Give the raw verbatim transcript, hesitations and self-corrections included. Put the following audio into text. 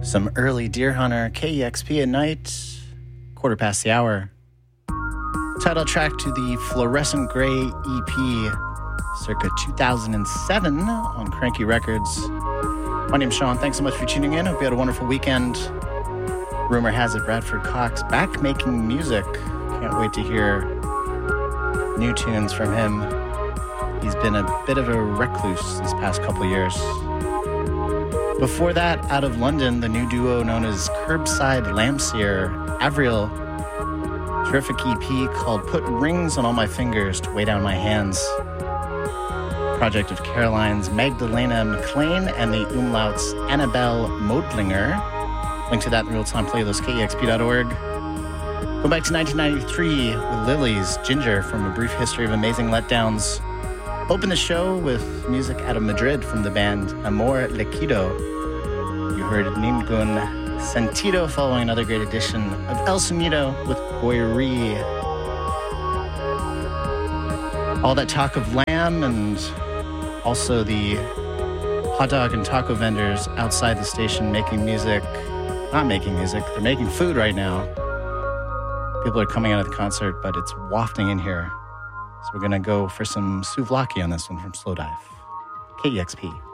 Some early Deer Hunter, K E X P at night, quarter past the hour. Title track to the Fluorescent Gray E P, circa two thousand seven on Cranky Records. My name's Sean. Thanks so much for tuning in. Hope you had a wonderful weekend. Rumor has it Bradford Cox back making music. Can't wait to hear new tunes from him. He's been a bit of a recluse this past couple years. Before that, out of London, the new duo known as Curbside Lampseer, Avril, terrific E P called Put Rings on All My Fingers to Weigh Down My Hands. Project of Caroline's Magdalena McLean and the Umlaut's Annabelle Modlinger. Link to that in the real-time playlist, K E X P dot org. Go back to nineteen ninety-three with Lily's Ginger from A Brief History of Amazing Letdowns. Open the show with music out of Madrid from the band Amor Liquido. You heard Ningun Sentido following another great edition of El Sonido with Goyri. All that talk of lamb and also the hot dog and taco vendors outside the station making music. Not making music, they're making food right now. People are coming out of the concert, but it's wafting in here. So we're going to go for some souvlaki on this one from Slowdive. K E X P.